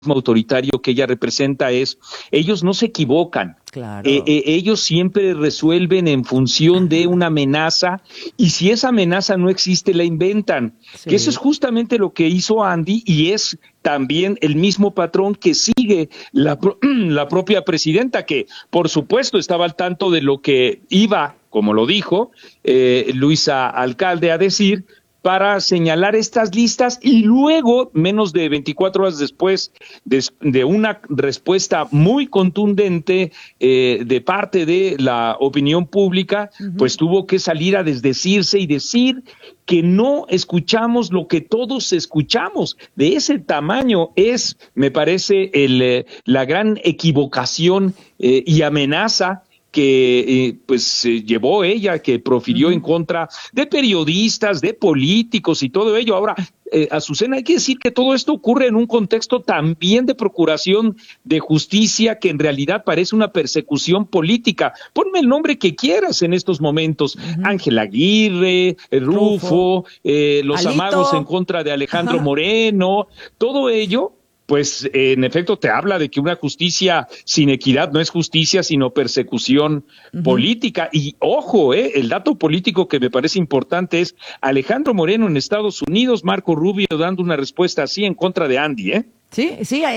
autoritario que ella representa ellos no se equivocan. Claro. Ellos siempre resuelven en función de una amenaza, y si esa amenaza no existe, la inventan. Sí. Que eso es justamente lo que hizo Andy, y es también el mismo patrón que sigue la propia presidenta, que por supuesto estaba al tanto de lo que iba, como lo dijo Luisa Alcalde, a decir, para señalar estas listas, y luego, menos de 24 horas después de una respuesta muy contundente de parte de la opinión pública, pues tuvo que salir a desdecirse y decir que no escuchamos lo que todos escuchamos. De ese tamaño es, me parece, la gran equivocación y amenaza que llevó ella, que profirió en contra de periodistas, de políticos y todo ello. Ahora, Azucena, hay que decir que todo esto ocurre en un contexto también de procuración de justicia, que en realidad parece una persecución política. Ponme el nombre que quieras en estos momentos. Ángela Aguirre, Rufo, los Alito. amagos en contra de Alejandro Moreno, todo ello. Pues en efecto te habla de que una justicia sin equidad no es justicia, sino persecución política. Y ojo, el dato político que me parece importante es Alejandro Moreno en Estados Unidos, Marco Rubio dando una respuesta así en contra de Andy, ¿eh? Sí,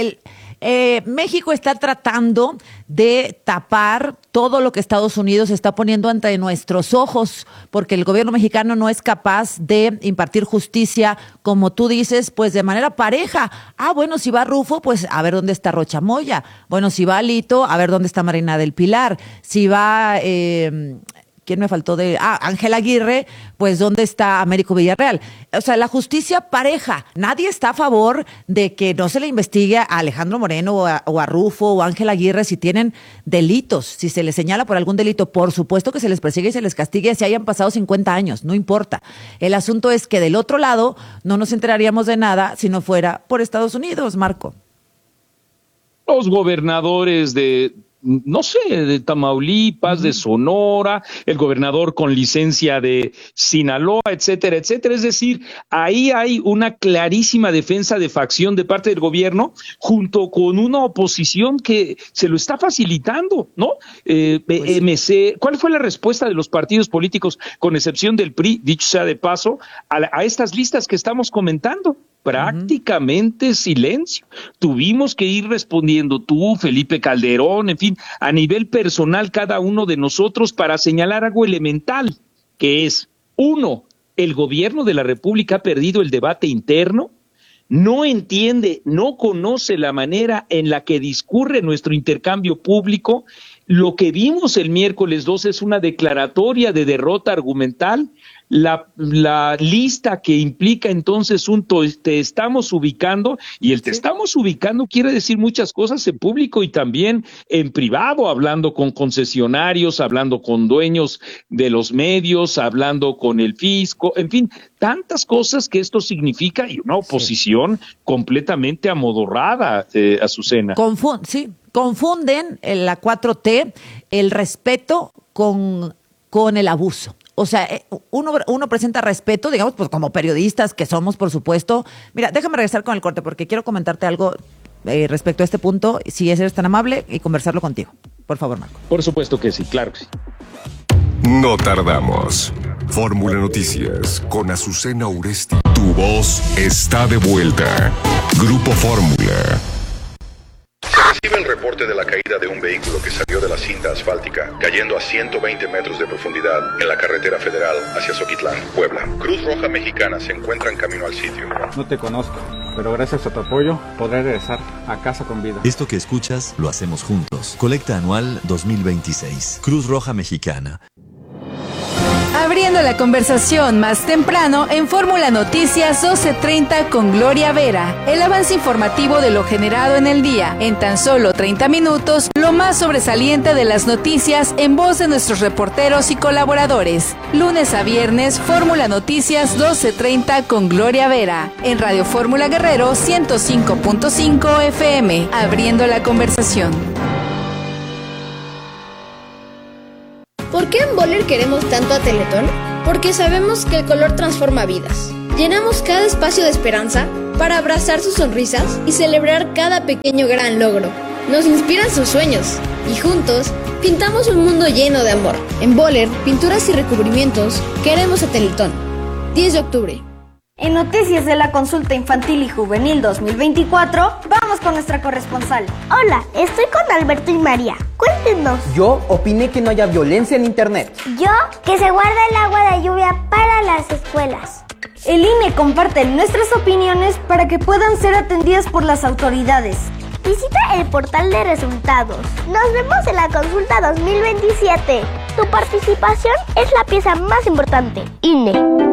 México está tratando de tapar todo lo que Estados Unidos está poniendo ante nuestros ojos, porque el gobierno mexicano no es capaz de impartir justicia, como tú dices, pues de manera pareja. Bueno, si va Rufo, pues a ver dónde está Rocha Moya. Bueno, si va Alito, a ver dónde está Marina del Pilar. Si va... ¿quién me faltó Ángela Aguirre? Pues ¿dónde está Américo Villarreal? O sea, la justicia pareja. Nadie está a favor de que no se le investigue a Alejandro Moreno o a Rufo o a Ángela Aguirre si tienen delitos, si se les señala por algún delito. Por supuesto que se les persigue y se les castigue si hayan pasado 50 años, no importa. El asunto es que del otro lado no nos enteraríamos de nada si no fuera por Estados Unidos, Marco. Los gobernadores de Tamaulipas, de Sonora, el gobernador con licencia de Sinaloa, etcétera, etcétera. Es decir, ahí hay una clarísima defensa de facción de parte del gobierno, junto con una oposición que se lo está facilitando, ¿no? MC, ¿cuál fue la respuesta de los partidos políticos, con excepción del PRI, dicho sea de paso, a estas listas que estamos comentando? Prácticamente silencio. Tuvimos que ir respondiendo tú, Felipe Calderón, en fin, a nivel personal cada uno de nosotros, para señalar algo elemental, que es, 1, el gobierno de la República ha perdido el debate interno, no entiende, no conoce la manera en la que discurre nuestro intercambio público. Lo que vimos el miércoles 2 es una declaratoria de derrota argumental. La lista que implica entonces te estamos ubicando, y el te estamos ubicando quiere decir muchas cosas en público y también en privado, hablando con concesionarios, hablando con dueños de los medios, hablando con el fisco, en fin, tantas cosas que esto significa, y una oposición completamente amodorrada, Azucena. Confunden la 4T el respeto con el abuso. O sea, uno presenta respeto, digamos, pues como periodistas que somos, por supuesto. Mira, déjame regresar con el corte porque quiero comentarte algo respecto a este punto, si eres tan amable, y conversarlo contigo. Por favor, Marco. Por supuesto que sí, claro que sí. No tardamos. Fórmula Noticias con Azucena Uresti. Tu voz está de vuelta. Grupo Fórmula. Recibe el reporte de la caída de un vehículo que salió de la cinta asfáltica, cayendo a 120 metros de profundidad en la carretera federal hacia Zoquitlán, Puebla. Cruz Roja Mexicana se encuentra en camino al sitio. No te conozco, pero gracias a tu apoyo podré regresar a casa con vida. Esto que escuchas lo hacemos juntos. Colecta anual 2026. Cruz Roja Mexicana. Abriendo la conversación más temprano en Fórmula Noticias 12:30 con Gloria Vera. El avance informativo de lo generado en el día. En tan solo 30 minutos, lo más sobresaliente de las noticias en voz de nuestros reporteros y colaboradores. Lunes a viernes, Fórmula Noticias 12:30 con Gloria Vera. En Radio Fórmula Guerrero 105.5 FM. Abriendo la conversación. ¿Por qué en Boller queremos tanto a Teletón? Porque sabemos que el color transforma vidas. Llenamos cada espacio de esperanza para abrazar sus sonrisas y celebrar cada pequeño gran logro. Nos inspiran sus sueños y juntos pintamos un mundo lleno de amor. En Boller, pinturas y recubrimientos, queremos a Teletón. 10 de octubre. En Noticias de la Consulta Infantil y Juvenil 2024, vamos con nuestra corresponsal. Hola, estoy con Alberto y María. Cuéntenos. Yo opiné que no haya violencia en internet. Yo, que se guarda el agua de lluvia para las escuelas. El INE comparte nuestras opiniones para que puedan ser atendidas por las autoridades. Visita el portal de resultados. Nos vemos en la consulta 2027. Tu participación es la pieza más importante. INE.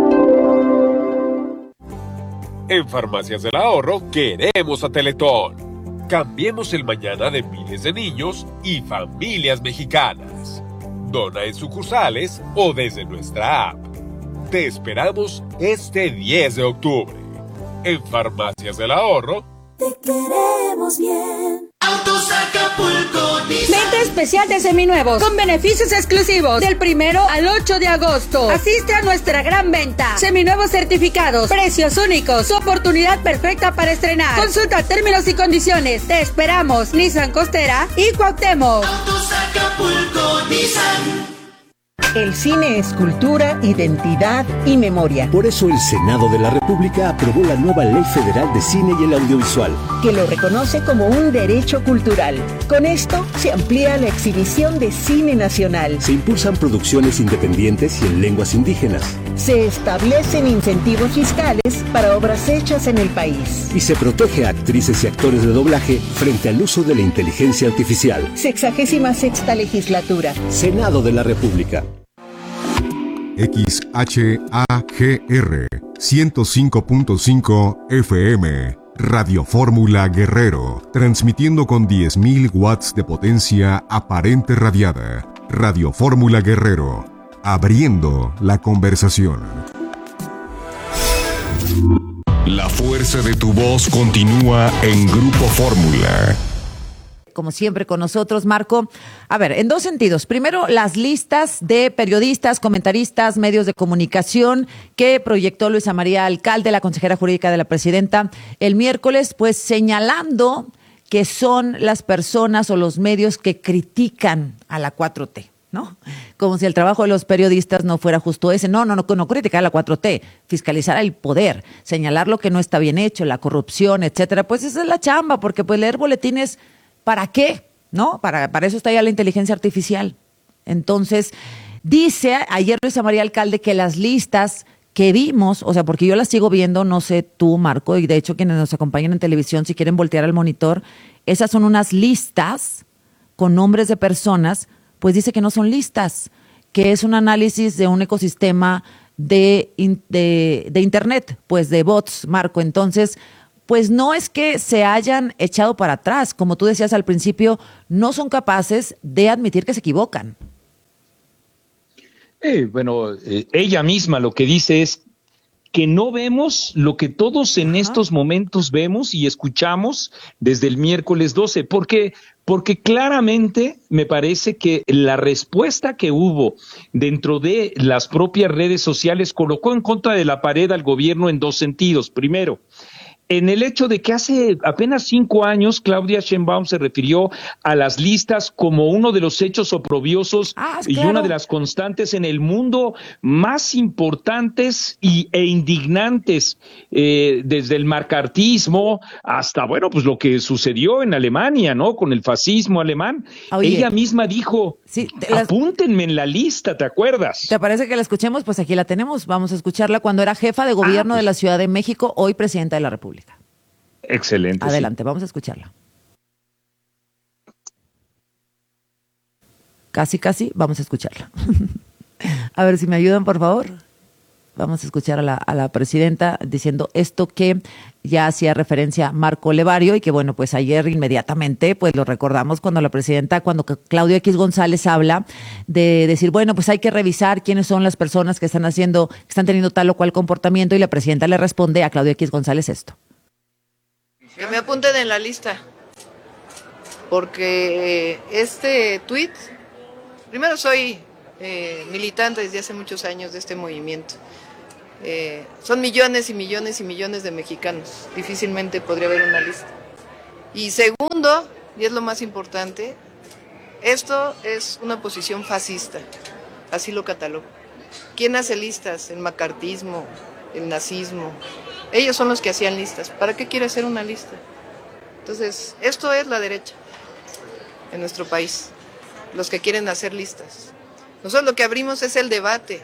En Farmacias del Ahorro queremos a Teletón. Cambiemos el mañana de miles de niños y familias mexicanas. Dona en sucursales o desde nuestra app. Te esperamos este 10 de octubre. En Farmacias del Ahorro. Te queremos bien. Autos Acapulco Nissan. Venta especial de seminuevos con beneficios exclusivos del 1 al 8 de agosto. Asiste a nuestra gran venta. Seminuevos certificados, precios únicos, su oportunidad perfecta para estrenar. Consulta términos y condiciones. Te esperamos. Nissan Costera y Cuauhtémoc. Autos Acapulco Nissan. El cine es cultura, identidad y memoria. Por eso el Senado de la República aprobó la nueva Ley Federal de Cine y el Audiovisual, que lo reconoce como un derecho cultural. Con esto se amplía la exhibición de cine nacional. Se impulsan producciones independientes y en lenguas indígenas. Se establecen incentivos fiscales para obras hechas en el país. Y se protege a actrices y actores de doblaje frente al uso de la inteligencia artificial. 66ª legislatura. Senado de la República. XHAGR 105.5 FM Radio Fórmula Guerrero, transmitiendo con 10.000 watts de potencia aparente radiada. Radio Fórmula Guerrero, abriendo la conversación. La fuerza de tu voz continúa en Grupo Fórmula. Como siempre con nosotros, Marco. A ver, en dos sentidos. Primero, las listas de periodistas, comentaristas, medios de comunicación que proyectó Luisa María Alcalde, la consejera jurídica de la presidenta, el miércoles, pues señalando que son las personas o los medios que critican a la 4T, ¿no? Como si el trabajo de los periodistas no fuera justo ese. No criticar a la 4T, fiscalizar el poder, señalar lo que no está bien hecho, la corrupción, etcétera. Pues esa es la chamba, porque pues leer boletines, ¿para qué? ¿No? Para eso está ya la inteligencia artificial. Entonces, dice ayer Luisa María Alcalde que las listas que vimos, o sea, porque yo las sigo viendo, no sé tú, Marco, y de hecho quienes nos acompañan en televisión, si quieren voltear al monitor, esas son unas listas con nombres de personas, pues dice que no son listas, que es un análisis de un ecosistema de Internet, pues de bots, Marco. Entonces, pues no es que se hayan echado para atrás, como tú decías al principio, no son capaces de admitir que se equivocan. Ella misma lo que dice es que no vemos lo que todos en estos momentos vemos y escuchamos desde el miércoles 12, porque claramente me parece que la respuesta que hubo dentro de las propias redes sociales colocó en contra de la pared al gobierno en dos sentidos. Primero, en el hecho de que hace apenas 5 años Claudia Sheinbaum se refirió a las listas como uno de los hechos oprobiosos y una de las constantes en el mundo más importantes e indignantes, desde el macartismo hasta, pues lo que sucedió en Alemania, ¿no? Con el fascismo alemán. Oye, ella misma dijo, apúntenme en la lista, ¿te acuerdas? ¿Te parece que la escuchemos? Pues aquí la tenemos, vamos a escucharla cuando era jefa de gobierno de la Ciudad de México, hoy presidenta de la República. Excelente. Adelante, vamos a escucharla. Casi, vamos a escucharla. A ver si me ayudan, por favor. Vamos a escuchar a la presidenta diciendo esto que ya hacía referencia Marco Levario y que pues ayer inmediatamente pues lo recordamos cuando la presidenta, cuando Claudio X González habla de decir, pues hay que revisar quiénes son las personas que están teniendo tal o cual comportamiento, y la presidenta le responde a Claudio X González esto. Que me apunten en la lista, porque este tuit, primero soy militante desde hace muchos años de este movimiento, Son millones y millones y millones de mexicanos. Difícilmente podría haber una lista. Y segundo, y es lo más importante, esto es una posición fascista. Así lo catalogo. ¿Quién hace listas? El macartismo, el nazismo. Ellos son los que hacían listas. ¿Para qué quiere hacer una lista? Entonces, esto es la derecha en nuestro país. Los que quieren hacer listas. Nosotros lo que abrimos es el debate,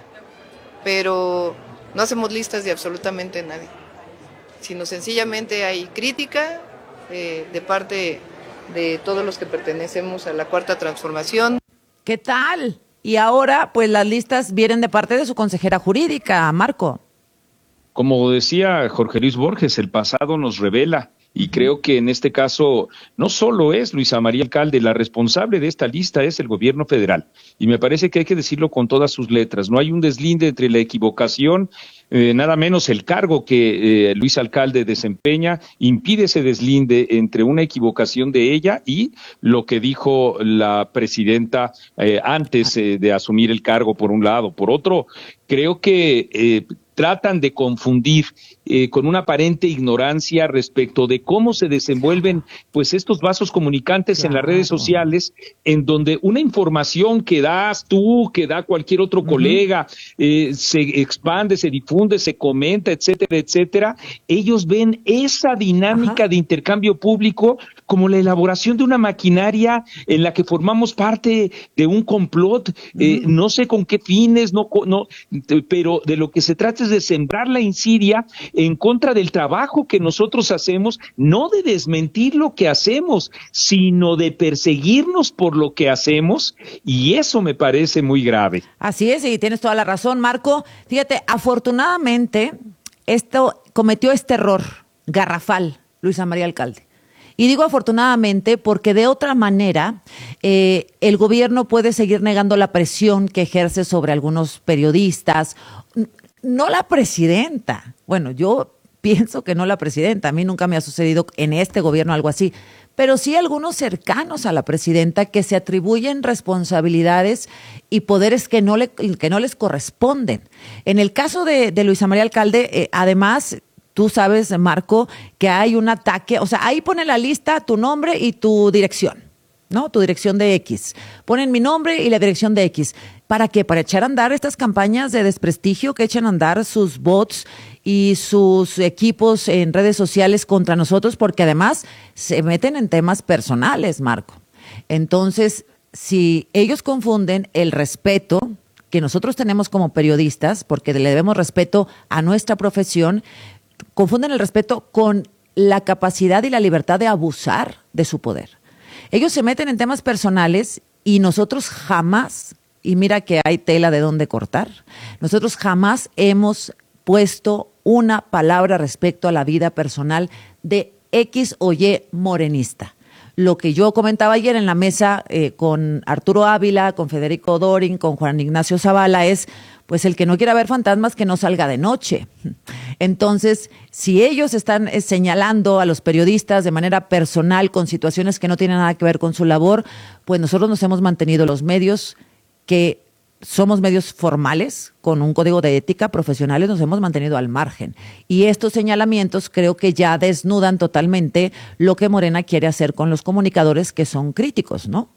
pero no hacemos listas de absolutamente nadie. Sino sencillamente hay crítica de parte de todos los que pertenecemos a la Cuarta Transformación. ¿Qué tal? Y ahora, pues las listas vienen de parte de su consejera jurídica, Marco. Como decía Jorge Luis Borges, el pasado nos revela. Y creo que en este caso no solo es Luisa María Alcalde, la responsable de esta lista es el gobierno federal. Y me parece que hay que decirlo con todas sus letras. No hay un deslinde entre la equivocación, nada menos el cargo que Luisa Alcalde desempeña, impide ese deslinde entre una equivocación de ella y lo que dijo la presidenta antes de asumir el cargo, por un lado. Por otro, creo que tratan de confundir con una aparente ignorancia respecto de cómo se desenvuelven pues estos vasos comunicantes en las redes sociales, en donde una información que das tú, que da cualquier otro colega, se expande, se difunde, se comenta, etcétera, etcétera. Ellos ven esa dinámica de intercambio público como la elaboración de una maquinaria en la que formamos parte de un complot, no sé con qué fines, pero de lo que se trata es de sembrar la insidia en contra del trabajo que nosotros hacemos, no de desmentir lo que hacemos, sino de perseguirnos por lo que hacemos, y eso me parece muy grave. Así es, y tienes toda la razón, Marco. Fíjate, afortunadamente, cometió este error garrafal, Luisa María Alcalde. Y digo afortunadamente porque de otra manera el gobierno puede seguir negando la presión que ejerce sobre algunos periodistas. No la presidenta. Bueno, yo pienso que no la presidenta. A mí nunca me ha sucedido en este gobierno algo así. Pero sí algunos cercanos a la presidenta que se atribuyen responsabilidades y poderes que no les corresponden. En el caso de Luisa María Alcalde, además, tú sabes, Marco, que hay un ataque. O sea, ahí pone la lista tu nombre y tu dirección, ¿no? Tu dirección de X. Ponen mi nombre y la dirección de X. ¿Para qué? Para echar a andar estas campañas de desprestigio que echan a andar sus bots y sus equipos en redes sociales contra nosotros, porque además se meten en temas personales, Marco. Entonces, si ellos confunden el respeto que nosotros tenemos como periodistas, porque le debemos respeto a nuestra profesión, confunden el respeto con la capacidad y la libertad de abusar de su poder. Ellos se meten en temas personales y nosotros jamás, y mira que hay tela de dónde cortar, nosotros jamás hemos puesto una palabra respecto a la vida personal de X o Y morenista. Lo que yo comentaba ayer en la mesa con Arturo Ávila, con Federico Dorin, con Juan Ignacio Zavala es, pues el que no quiera ver fantasmas que no salga de noche. Entonces, si ellos están señalando a los periodistas de manera personal con situaciones que no tienen nada que ver con su labor, pues nosotros nos hemos mantenido los medios que somos medios formales, con un código de ética profesionales, nos hemos mantenido al margen. Y estos señalamientos creo que ya desnudan totalmente lo que Morena quiere hacer con los comunicadores que son críticos, ¿no?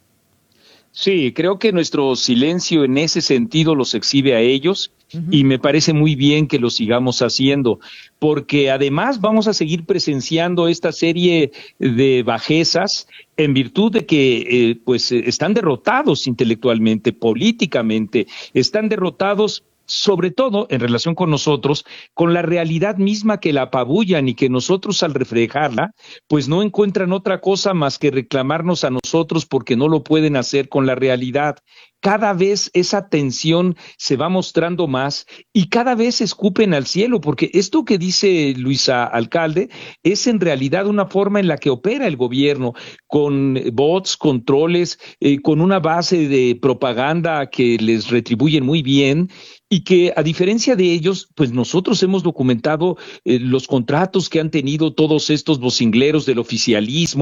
Sí, creo que nuestro silencio en ese sentido los exhibe a ellos y me parece muy bien que lo sigamos haciendo, porque además vamos a seguir presenciando esta serie de bajezas en virtud de que pues están derrotados intelectualmente, políticamente, están derrotados sobre todo en relación con nosotros, con la realidad misma que la apabullan y que nosotros al reflejarla, pues no encuentran otra cosa más que reclamarnos a nosotros porque no lo pueden hacer con la realidad. Cada vez esa tensión se va mostrando más y cada vez escupen al cielo, porque esto que dice Luisa Alcalde es en realidad una forma en la que opera el gobierno, con bots, controles, con una base de propaganda que les retribuyen muy bien. Y que a diferencia de ellos, pues nosotros hemos documentado los contratos que han tenido todos estos vocingleros del oficialismo,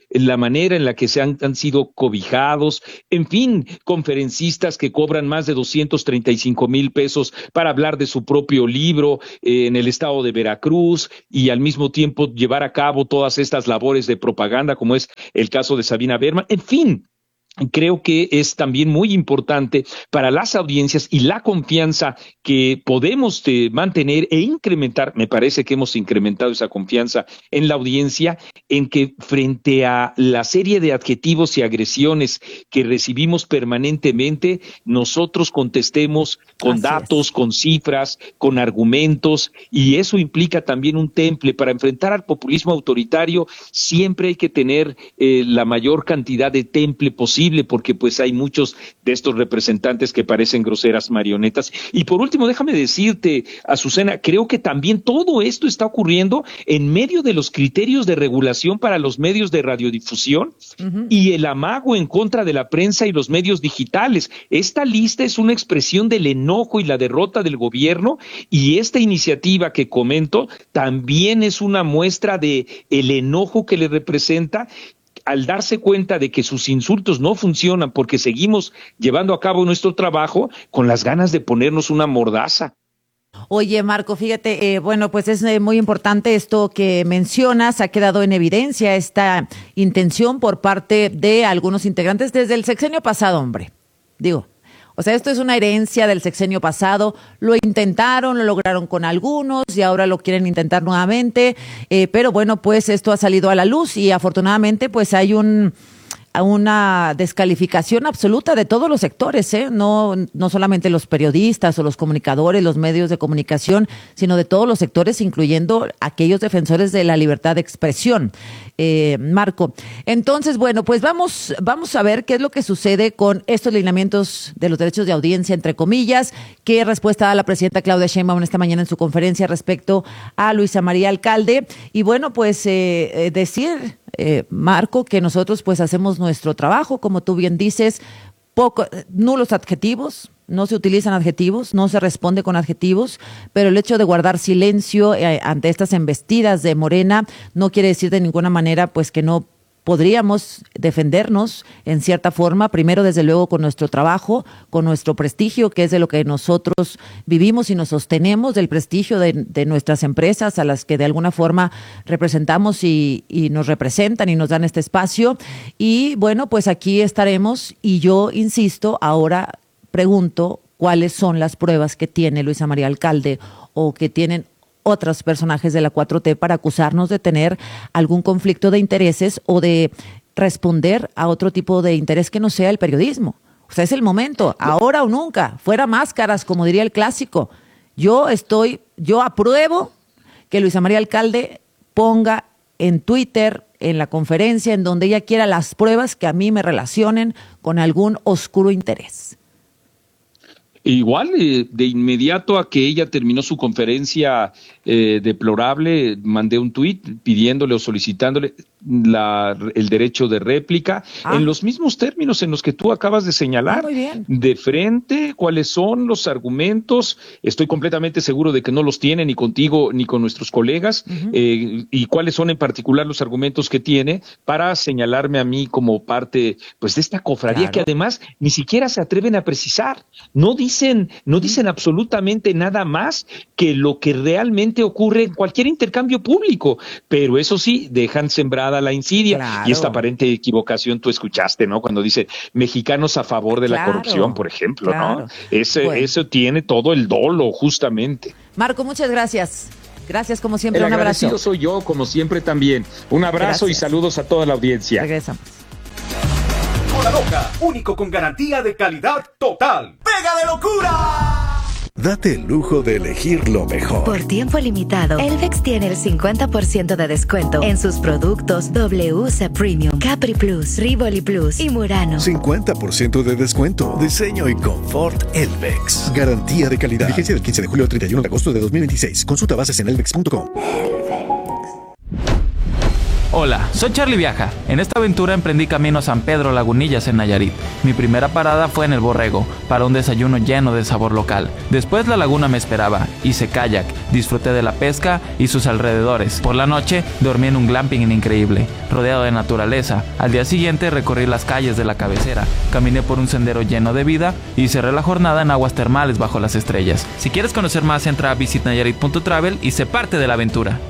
la manera en la que han sido cobijados, en fin, conferencistas que cobran más de 235,000 pesos para hablar de su propio libro en el estado de Veracruz y al mismo tiempo llevar a cabo todas estas labores de propaganda, como es el caso de Sabina Berman, en fin. Creo que es también muy importante para las audiencias y la confianza que podemos mantener e incrementar. Me parece que hemos incrementado esa confianza en la audiencia, en que frente a la serie de adjetivos y agresiones que recibimos permanentemente, nosotros contestemos con datos, con cifras, con argumentos, y eso implica también un temple. Para enfrentar al populismo autoritario siempre hay que tener la mayor cantidad de temple posible, porque pues hay muchos de estos representantes que parecen groseras marionetas. Y por último, déjame decirte, Azucena, creo que también todo esto está ocurriendo en medio de los criterios de regulación para los medios de radiodifusión y el amago en contra de la prensa y los medios digitales. Esta lista es una expresión del enojo y la derrota del gobierno, y esta iniciativa que comento también es una muestra de el enojo que le representa al darse cuenta de que sus insultos no funcionan porque seguimos llevando a cabo nuestro trabajo, con las ganas de ponernos una mordaza. Oye, Marco, fíjate, bueno, pues es muy importante esto que mencionas. Ha quedado en evidencia esta intención por parte de algunos integrantes desde el sexenio pasado, hombre. O sea, esto es una herencia del sexenio pasado. Lo intentaron, lo lograron con algunos y ahora lo quieren intentar nuevamente. Pero bueno, pues esto ha salido a la luz y afortunadamente pues hay una descalificación absoluta de todos los sectores, no solamente los periodistas o los comunicadores, los medios de comunicación, sino de todos los sectores, incluyendo aquellos defensores de la libertad de expresión. Marco, entonces, bueno, pues vamos a ver qué es lo que sucede con estos lineamientos de los derechos de audiencia, entre comillas. Qué respuesta da la presidenta Claudia Sheinbaum esta mañana en su conferencia respecto a Luisa María Alcalde. Y bueno, pues decir, Marco, que nosotros pues hacemos nuestro trabajo, como tú bien dices, nulos adjetivos, no se utilizan adjetivos, no se responde con adjetivos, pero el hecho de guardar silencio ante estas embestidas de Morena no quiere decir de ninguna manera pues que no podríamos defendernos en cierta forma, primero desde luego con nuestro trabajo, con nuestro prestigio, que es de lo que nosotros vivimos y nos sostenemos, del prestigio de nuestras empresas a las que de alguna forma representamos y nos representan y nos dan este espacio. Y bueno, pues aquí estaremos, y yo insisto, ahora pregunto cuáles son las pruebas que tiene Luisa María Alcalde o que tienen otros personajes de la 4T para acusarnos de tener algún conflicto de intereses o de responder a otro tipo de interés que no sea el periodismo. O sea, es el momento, ahora o nunca, fuera máscaras, como diría el clásico. Yo apruebo que Luisa María Alcalde ponga en Twitter, en la conferencia, en donde ella quiera, las pruebas que a mí me relacionen con algún oscuro interés. Igual, de inmediato a que ella terminó su conferencia deplorable, mandé un tuit pidiéndole o solicitándole el derecho de réplica en los mismos términos en los que tú acabas de señalar. Muy bien. De frente, cuáles son los argumentos. Estoy completamente seguro de que no los tiene ni contigo ni con nuestros colegas, y cuáles son en particular los argumentos que tiene para señalarme a mí como parte pues de esta cofradía, que además ni siquiera se atreven a precisar. No dicen absolutamente nada más que lo que realmente ocurre en cualquier intercambio público, pero eso sí, dejan sembrada la insidia. Y esta aparente equivocación tú escuchaste, ¿no? Cuando dice mexicanos a favor de la corrupción, por ejemplo, ¿no? Eso tiene todo el dolo, justamente. Marco, muchas gracias. Gracias, como siempre, un abrazo. El agradecido soy yo, como siempre también. Un abrazo y saludos a toda la audiencia. Regresamos. Hora Loca, único con garantía de calidad total. ¡Pega de locura! Date el lujo de elegir lo mejor. Por tiempo limitado, Elvex tiene el 50% de descuento en sus productos WC Premium, Capri Plus, Rivoli Plus y Murano. 50% de descuento. Diseño y confort Elvex. Garantía de calidad. Vigencia del 15 de julio al 31 de agosto de 2026. Consulta bases en elvex.com. Hola, soy Charlie Viaja. En esta aventura emprendí camino a San Pedro Lagunillas en Nayarit. Mi primera parada fue en El Borrego, para un desayuno lleno de sabor local. Después la laguna me esperaba, hice kayak, disfruté de la pesca y sus alrededores. Por la noche dormí en un glamping increíble, rodeado de naturaleza. Al día siguiente recorrí las calles de la cabecera, caminé por un sendero lleno de vida y cerré la jornada en aguas termales bajo las estrellas. Si quieres conocer más, entra a visitnayarit.travel y sé parte de la aventura.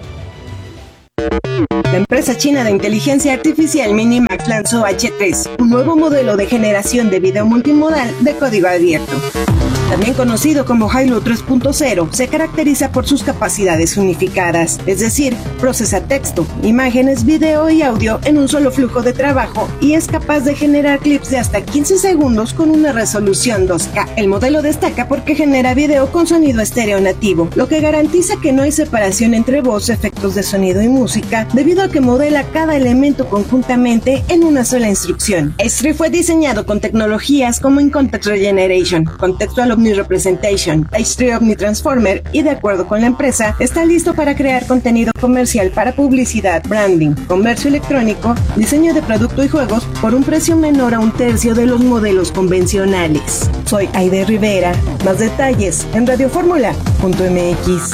La empresa china de inteligencia artificial Minimax lanzó H3, un nuevo modelo de generación de video multimodal de código abierto. También conocido como Hailu 3.0, se caracteriza por sus capacidades unificadas, es decir, procesa texto, imágenes, video y audio en un solo flujo de trabajo y es capaz de generar clips de hasta 15 segundos con una resolución 2K. El modelo destaca porque genera video con sonido estéreo nativo, lo que garantiza que no hay separación entre voz, efectos de sonido y música, debido a que modela cada elemento conjuntamente en una sola instrucción. H3 fue diseñado con tecnologías como In-Context Regeneration, Contextual Omni-Representation, H3 Omni-Transformer y de acuerdo con la empresa, está listo para crear contenido comercial para publicidad, branding, comercio electrónico, diseño de producto y juegos por un precio menor a un tercio de los modelos convencionales. Soy Aide Rivera. Más detalles en radioformula.mx.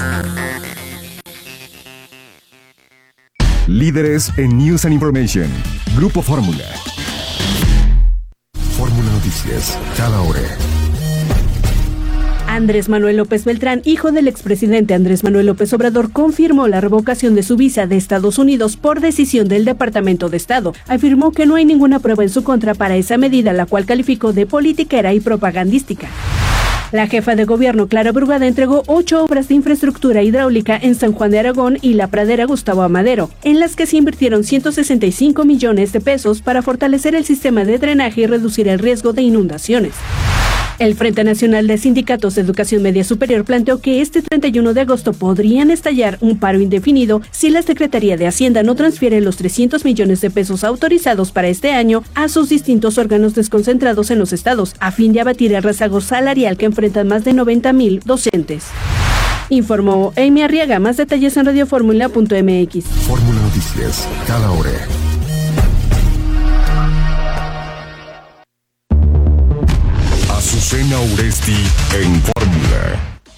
Líderes en News and Information. Grupo Fórmula. Fórmula Noticias, cada hora. Andrés Manuel López Beltrán, hijo del expresidente Andrés Manuel López Obrador, confirmó la revocación de su visa de Estados Unidos por decisión del Departamento de Estado. Afirmó que no hay ninguna prueba en su contra para esa medida, la cual calificó de politiquera y propagandística. La jefa de gobierno, Clara Brugada, entregó 8 obras de infraestructura hidráulica en San Juan de Aragón y La Pradera Gustavo Amadero, en las que se invirtieron 165 millones de pesos para fortalecer el sistema de drenaje y reducir el riesgo de inundaciones. El Frente Nacional de Sindicatos de Educación Media Superior planteó que este 31 de agosto podrían estallar un paro indefinido si la Secretaría de Hacienda no transfiere los 300 millones de pesos autorizados para este año a sus distintos órganos desconcentrados en los estados, a fin de abatir el rezago salarial que enfrentan más de 90,000 docentes. Informó Amy Arriaga. Más detalles en radioformula.mx. Fórmula Noticias, cada hora. Azucena Uresti en Fórmula.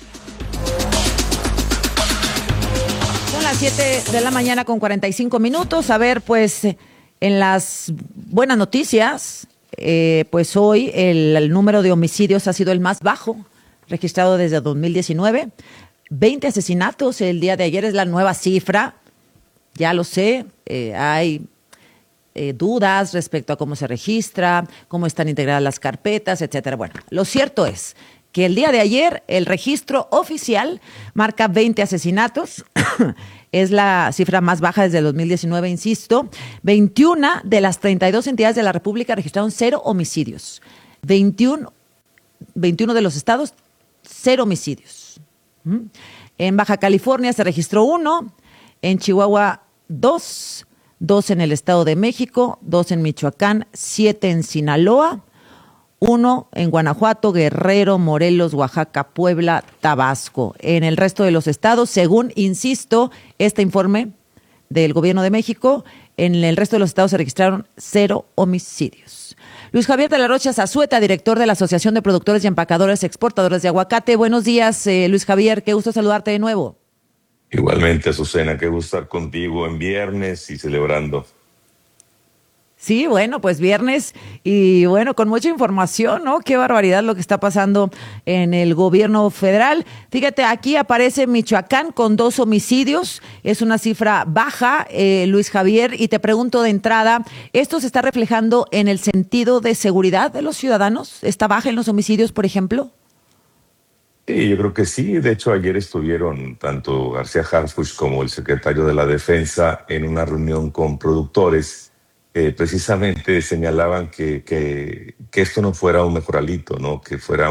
Son las 7 de la mañana con 45 minutos. A ver, pues, en las buenas noticias, pues hoy el número de homicidios ha sido el más bajo registrado desde 2019. 20 asesinatos el día de ayer es la nueva cifra. Ya lo sé, hay dudas respecto a cómo se registra, cómo están integradas las carpetas, etcétera. Bueno, lo cierto es que el día de ayer el registro oficial marca 20 asesinatos. Es la cifra más baja desde el 2019, insisto. 21 de las 32 entidades de la República registraron 0 homicidios. 21 de los estados, 0 homicidios. En Baja California se registró 1, en Chihuahua 2 en el Estado de México, 2 en Michoacán, 7 en Sinaloa, 1 en Guanajuato, Guerrero, Morelos, Oaxaca, Puebla, Tabasco. En el resto de los estados, según, insisto, este informe del Gobierno de México, en el resto de los estados se registraron 0 homicidios. Luis Javier de la Rocha Zazueta, director de la Asociación de Productores y Empacadores Exportadores de Aguacate. Buenos días, Luis Javier, qué gusto saludarte de nuevo. Igualmente, Azucena, qué gusto estar contigo en viernes y celebrando. Sí, bueno, pues viernes y bueno, con mucha información, ¿no? Qué barbaridad lo que está pasando en el gobierno federal. Fíjate, aquí aparece Michoacán con 2 homicidios, es una cifra baja, Luis Javier, y te pregunto de entrada, ¿esto se está reflejando en el sentido de seguridad de los ciudadanos? ¿Está baja en los homicidios, por ejemplo? Sí, yo creo que sí. De hecho, ayer estuvieron tanto García Harfuch como el secretario de la Defensa en una reunión con productores. Precisamente señalaban que esto no fuera un mejoralito, ¿no? Que fuera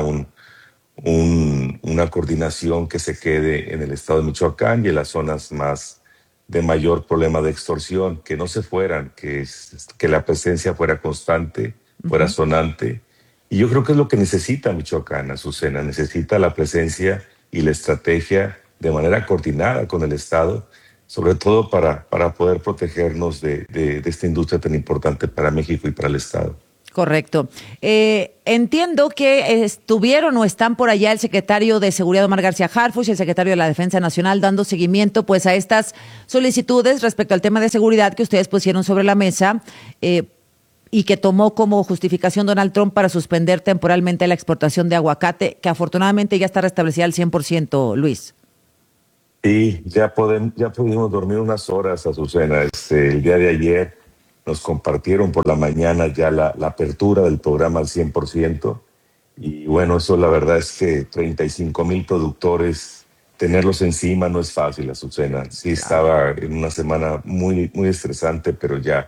una coordinación que se quede en el estado de Michoacán y en las zonas más de mayor problema de extorsión, que no se fueran, que la presencia fuera constante, fuera sonante. Y yo creo que es lo que necesita Michoacán, Azucena. Necesita la presencia y la estrategia de manera coordinada con el Estado sobre todo para poder protegernos de esta industria tan importante para México y para el Estado. Correcto. Entiendo que estuvieron o están por allá el secretario de Seguridad, Omar García Harfuch, y el secretario de la Defensa Nacional, dando seguimiento pues a estas solicitudes respecto al tema de seguridad que ustedes pusieron sobre la mesa, y que tomó como justificación Donald Trump para suspender temporalmente la exportación de aguacate, que afortunadamente ya está restablecida al 100%, Luis. Sí, ya pudimos dormir unas horas, Azucena. El día de ayer nos compartieron por la mañana ya la apertura del programa al 100%. Y bueno, eso la verdad es que 35,000 productores, tenerlos encima no es fácil, Azucena. Sí, estaba en una semana muy, muy estresante, pero ya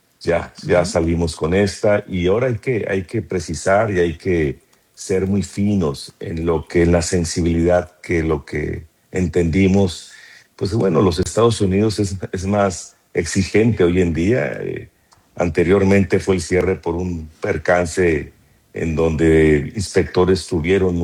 salimos con esta. Y ahora hay que precisar y hay que ser muy finos en la sensibilidad, que lo que entendimos. Pues bueno, los Estados Unidos es más exigente hoy en día. Anteriormente fue el cierre por un percance en donde inspectores tuvieron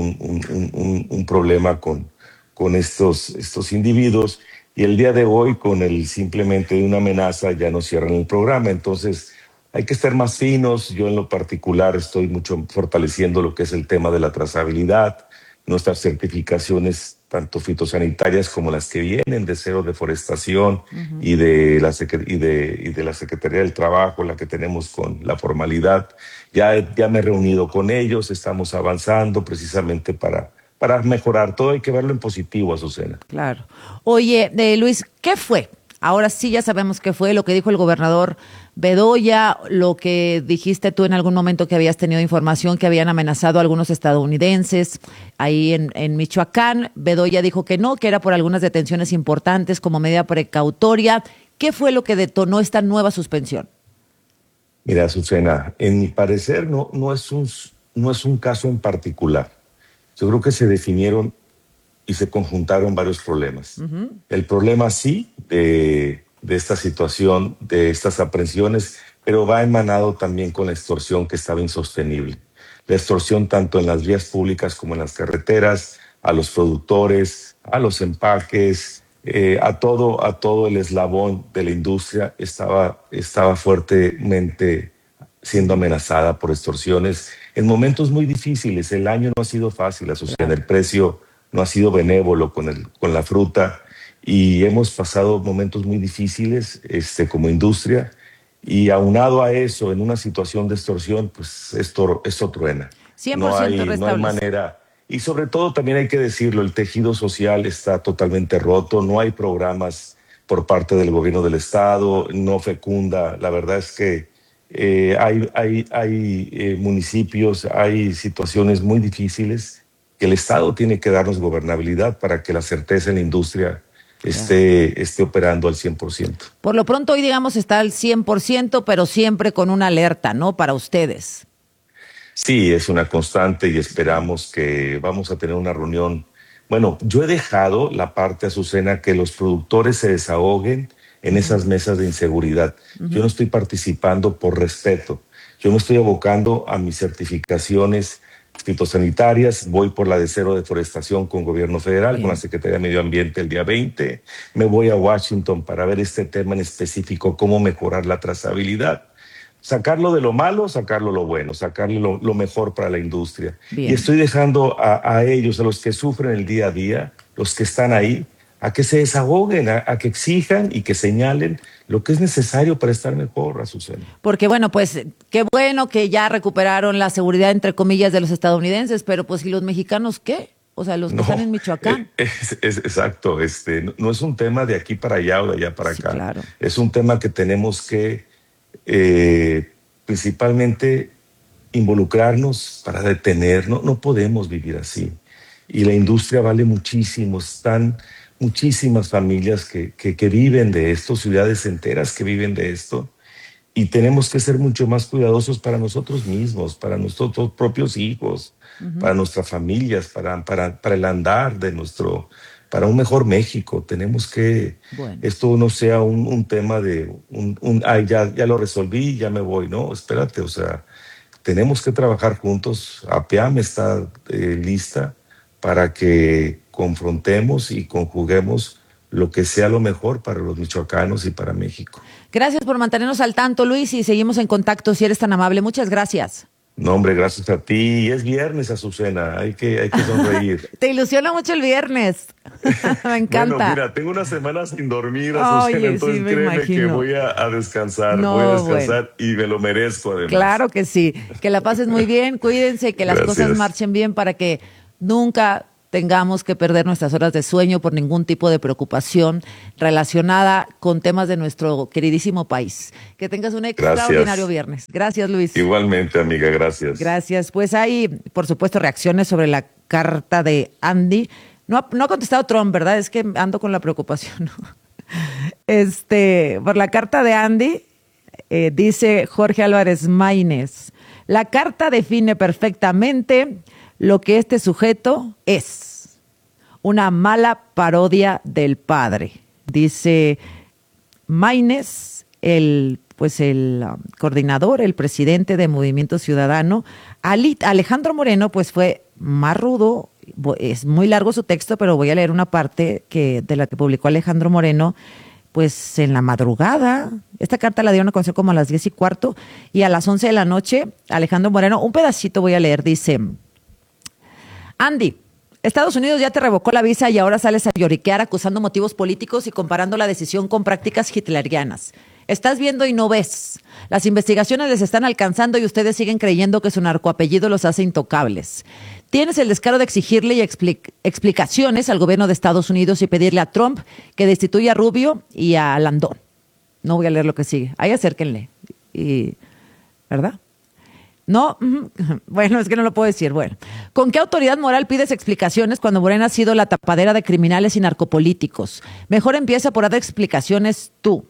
un problema con estos individuos, y el día de hoy, con el simplemente de una amenaza, ya no cierran el programa. Entonces hay que estar más finos. Yo en lo particular estoy mucho fortaleciendo lo que es el tema de la trazabilidad, nuestras certificaciones tanto fitosanitarias como las que vienen de Cero Deforestación y de la Secretaría del Trabajo, la que tenemos con la formalidad. Ya me he reunido con ellos, estamos avanzando precisamente para mejorar. Todo hay que verlo en positivo, Azucena. Claro. Oye, Luis, ¿qué fue? Ahora sí ya sabemos qué fue lo que dijo el gobernador Bedoya, lo que dijiste tú en algún momento, que habías tenido información que habían amenazado a algunos estadounidenses ahí en Michoacán. Bedoya dijo que no, que era por algunas detenciones importantes como medida precautoria. ¿Qué fue lo que detonó esta nueva suspensión? Mira, Azucena, en mi parecer no es un caso en particular. Yo creo que se definieron y se conjuntaron varios problemas. El problema sí de esta situación, de estas aprehensiones, pero va emanado también con la extorsión, que estaba insostenible. La extorsión tanto en las vías públicas como en las carreteras, a los productores, a los empaques, a todo el eslabón de la industria estaba fuertemente siendo amenazada por extorsiones en momentos muy difíciles. El año no ha sido fácil, Azucena. El precio no ha sido benévolo con la fruta, y hemos pasado momentos muy difíciles como industria, y aunado a eso, en una situación de extorsión, pues esto truena. 100% no hay manera. Y sobre todo, también hay que decirlo, el tejido social está totalmente roto, no hay programas por parte del gobierno del Estado, no fecunda. La verdad es que hay municipios, hay situaciones muy difíciles que el Estado tiene que darnos gobernabilidad para que la certeza en la industria esté operando al 100%. Por lo pronto hoy, digamos, está al 100%, pero siempre con una alerta, ¿no?, para ustedes. Sí, es una constante, y esperamos que vamos a tener una reunión. Bueno, yo he dejado la parte, Azucena, que los productores se desahoguen en esas mesas de inseguridad. Yo no estoy participando por respeto. Yo me estoy abocando a mis certificaciones fitosanitarias. Voy por la de Cero Deforestación con gobierno federal, con la Secretaría de Medio Ambiente el día 20. Me voy a Washington para ver este tema en específico, cómo mejorar la trazabilidad. Sacarlo de lo malo, sacarlo lo bueno, sacarlo lo mejor para la industria. Bien. Y estoy dejando a ellos, a los que sufren el día a día, los que están ahí, a que se desahoguen, a que exijan y que señalen lo que es necesario para estar mejor, Azucena. Porque bueno, pues qué bueno que ya recuperaron la seguridad, entre comillas, de los estadounidenses, pero pues ¿y los mexicanos qué? O sea, los que están en Michoacán. Exacto, no es un tema de aquí para allá o de allá para acá. Claro. Es un tema que tenemos que principalmente involucrarnos para detener. No podemos vivir así. Y la industria vale muchísimo. Están muchísimas familias que viven de esto, ciudades enteras que viven de esto, y tenemos que ser mucho más cuidadosos para nosotros mismos, para nuestros propios hijos, para nuestras familias, para el andar para un mejor México. Tenemos que, esto no sea un tema de ya lo resolví, ya me voy. No, espérate, o sea, tenemos que trabajar juntos. APEAM está lista para que confrontemos y conjuguemos lo que sea lo mejor para los michoacanos y para México. Gracias por mantenernos al tanto, Luis, y seguimos en contacto si eres tan amable. Muchas gracias. No, hombre, gracias a ti. Es viernes, Azucena, hay que sonreír. Te ilusiona mucho el viernes. Me encanta. Bueno, mira, tengo una semana sin dormir, Azucena, Oye, entonces sí, me créeme imagino. que voy a descansar, No, y me lo merezco además. Claro que sí. Que la pases muy bien, cuídense, que las Gracias. cosas marchen bien para que nunca tengamos que perder nuestras horas de sueño por ningún tipo de preocupación relacionada con temas de nuestro queridísimo país. Que tengas un extraordinario viernes. Gracias, Luis. Igualmente, amiga, gracias. Gracias. Pues hay, por supuesto, reacciones sobre la carta de Andy. No ha contestado Trump, ¿verdad? Es que ando con la preocupación. Por la carta de Andy, dice Jorge Álvarez Maínez, la carta define perfectamente lo que este sujeto es, una mala parodia del padre. Dice Maínez, el coordinador, el presidente de Movimiento Ciudadano. Alejandro Moreno, pues fue más rudo. Es muy largo su texto, pero voy a leer una parte de la que publicó Alejandro Moreno, pues en la madrugada. Esta carta la dieron a conocer como a las 10:15 y a las 11 de la noche, Alejandro Moreno, un pedacito voy a leer, dice: Andy, Estados Unidos ya te revocó la visa y ahora sales a lloriquear acusando motivos políticos y comparando la decisión con prácticas hitlerianas. Estás viendo y no ves. Las investigaciones les están alcanzando y ustedes siguen creyendo que su narcoapellido los hace intocables. Tienes el descaro de exigirle explicaciones al gobierno de Estados Unidos y pedirle a Trump que destituya a Rubio y a Landó. No voy a leer lo que sigue. Ahí acérquenle. ¿Verdad? No, bueno, es que no lo puedo decir. Bueno, ¿con qué autoridad moral pides explicaciones cuando Morena ha sido la tapadera de criminales y narcopolíticos? Mejor empieza por dar explicaciones tú.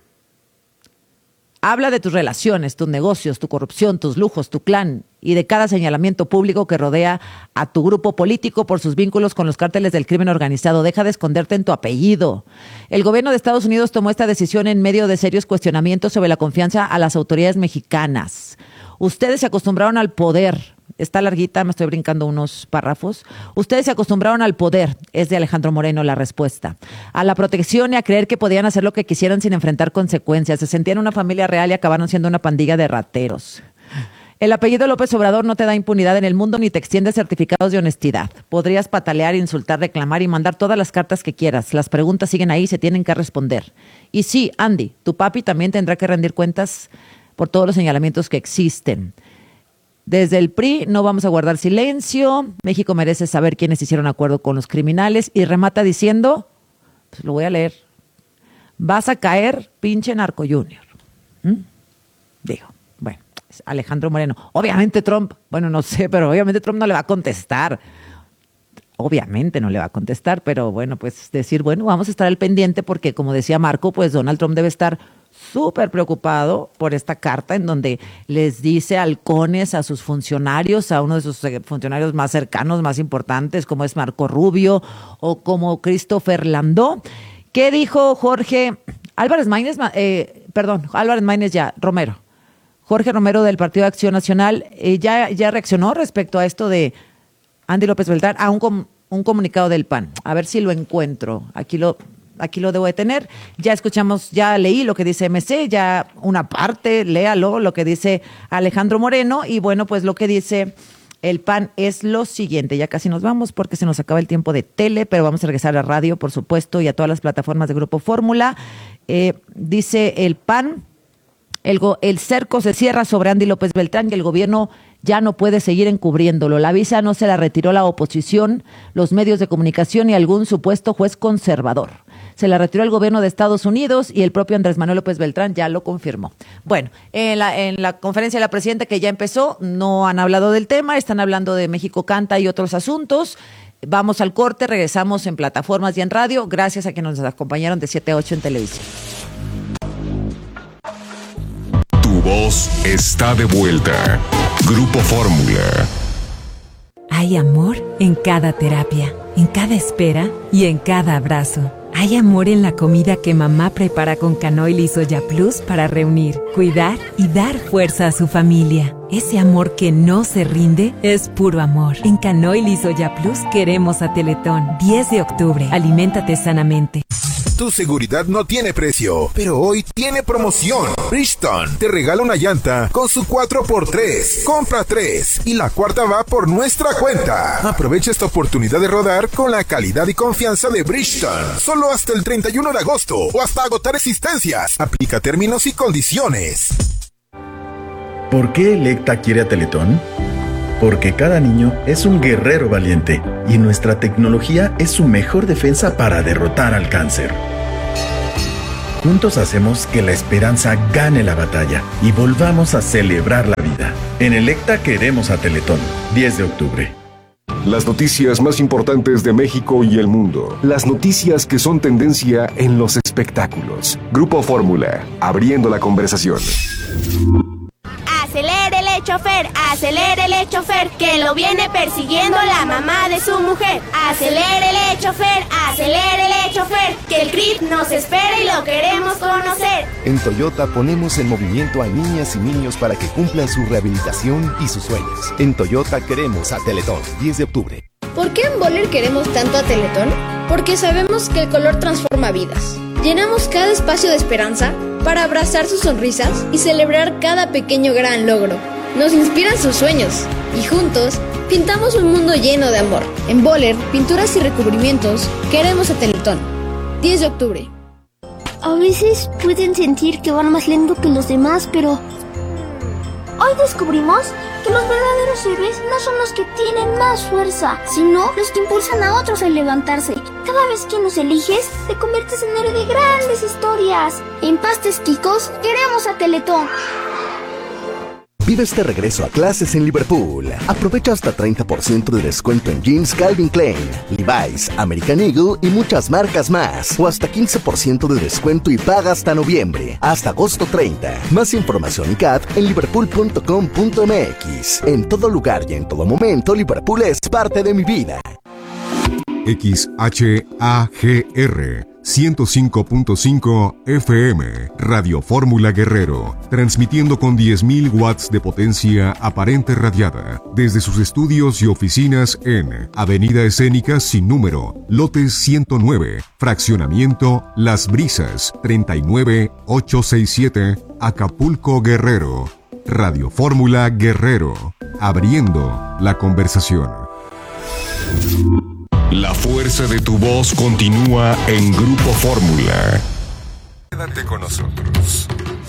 Habla de tus relaciones, tus negocios, tu corrupción, tus lujos, tu clan y de cada señalamiento público que rodea a tu grupo político por sus vínculos con los cárteles del crimen organizado. Deja de esconderte en tu apellido. El gobierno de Estados Unidos tomó esta decisión en medio de serios cuestionamientos sobre la confianza a las autoridades mexicanas. Ustedes se acostumbraron al poder. Está larguita, me estoy brincando unos párrafos. Ustedes se acostumbraron al poder, es de Alejandro Moreno la respuesta. A la protección y a creer que podían hacer lo que quisieran sin enfrentar consecuencias. Se sentían una familia real y acabaron siendo una pandilla de rateros. El apellido López Obrador no te da impunidad en el mundo ni te extiende certificados de honestidad. Podrías patalear, insultar, reclamar y mandar todas las cartas que quieras. Las preguntas siguen ahí y se tienen que responder. Y sí, Andy, tu papi también tendrá que rendir cuentas por todos los señalamientos que existen. Desde el PRI no vamos a guardar silencio. México merece saber quiénes hicieron acuerdo con los criminales. Y remata diciendo, pues lo voy a leer, vas a caer, pinche narco junior. Dijo, bueno, es Alejandro Moreno. Obviamente Trump, bueno, no sé, pero obviamente Trump no le va a contestar. Obviamente no le va a contestar, pero bueno, pues decir, bueno, vamos a estar al pendiente porque, como decía Marco, pues Donald Trump debe estar súper preocupado por esta carta en donde les dice halcones a sus funcionarios, a uno de sus funcionarios más cercanos, más importantes, como es Marco Rubio o como Christopher Landó. ¿Qué dijo Jorge Álvarez Maínez? Álvarez Maínez Romero. Jorge Romero del Partido de Acción Nacional ya reaccionó respecto a esto de Andy López Beltrán, a un comunicado del PAN. A ver si lo encuentro. Aquí lo debo de tener. Ya leí lo que dice MC, ya una parte, léalo, lo que dice Alejandro Moreno. Y bueno, pues lo que dice el PAN es lo siguiente. Ya casi nos vamos porque se nos acaba el tiempo de tele, pero vamos a regresar a radio, por supuesto, y a todas las plataformas de Grupo Fórmula. Dice el PAN, el cerco se cierra sobre Andy López Beltrán y el gobierno ya no puede seguir encubriéndolo. La visa no se la retiró la oposición, los medios de comunicación y algún supuesto juez conservador. Se la retiró el gobierno de Estados Unidos y el propio Andrés Manuel López Beltrán ya lo confirmó. Bueno, en la conferencia de la presidenta que ya empezó, no han hablado del tema, están hablando de México Canta y otros asuntos. Vamos al corte, regresamos en plataformas y en radio. Gracias a quienes nos acompañaron de 7 a 8 en televisión. Tu voz está de vuelta. Grupo Fórmula. Hay amor en cada terapia, en cada espera y en cada abrazo. Hay amor en la comida que mamá prepara con canoil y soya plus para reunir, cuidar y dar fuerza a su familia. Ese amor que no se rinde es puro amor. En canoil y soya plus queremos a Teletón. 10 de octubre. Aliméntate sanamente. Tu seguridad no tiene precio, pero hoy tiene promoción. Bridgestone te regala una llanta con su 4x3. Compra 3 y la cuarta va por nuestra cuenta. Aprovecha esta oportunidad de rodar con la calidad y confianza de Bridgestone. Solo hasta el 31 de agosto o hasta agotar existencias. Aplica términos y condiciones. ¿Por qué Electa quiere a Teletón? Porque cada niño es un guerrero valiente y nuestra tecnología es su mejor defensa para derrotar al cáncer. Juntos hacemos que la esperanza gane la batalla y volvamos a celebrar la vida. En Electa queremos a Teletón. 10 de octubre. Las noticias más importantes de México y el mundo. Las noticias que son tendencia en los espectáculos. Grupo Fórmula, abriendo la conversación. Acelérele, chofer, que lo viene persiguiendo la mamá de su mujer. Acelérele, chofer, que el CRIT nos espera y lo queremos conocer. En Toyota ponemos en movimiento a niñas y niños para que cumplan su rehabilitación y sus sueños. En Toyota queremos a Teletón, 10 de octubre. ¿Por qué en Boller queremos tanto a Teletón? Porque sabemos que el color transforma vidas. Llenamos cada espacio de esperanza para abrazar sus sonrisas y celebrar cada pequeño gran logro. Nos inspiran sus sueños y juntos pintamos un mundo lleno de amor. En Boller, pinturas y recubrimientos, queremos a Teletón. 10 de octubre. A veces pueden sentir que van más lento que los demás, pero hoy descubrimos que los verdaderos héroes no son los que tienen más fuerza, sino los que impulsan a otros a levantarse. Cada vez que nos eliges, te conviertes en héroe de grandes historias. En Pastes Kikos, queremos a Teletón. Vive este regreso a clases en Liverpool. Aprovecha hasta 30% de descuento en jeans Calvin Klein, Levi's, American Eagle y muchas marcas más. O hasta 15% de descuento y paga hasta noviembre, hasta agosto 30. Más información y CAT en liverpool.com.mx. En todo lugar y en todo momento, Liverpool es parte de mi vida. XHAGR 105.5 FM, Radio Fórmula Guerrero, transmitiendo con 10.000 watts de potencia aparente radiada, desde sus estudios y oficinas en Avenida Escénica sin número, lotes 109, fraccionamiento Las Brisas, 39867, Acapulco, Guerrero. Radio Fórmula Guerrero, abriendo la conversación. La fuerza de tu voz continúa en Grupo Fórmula. Quédate con nosotros.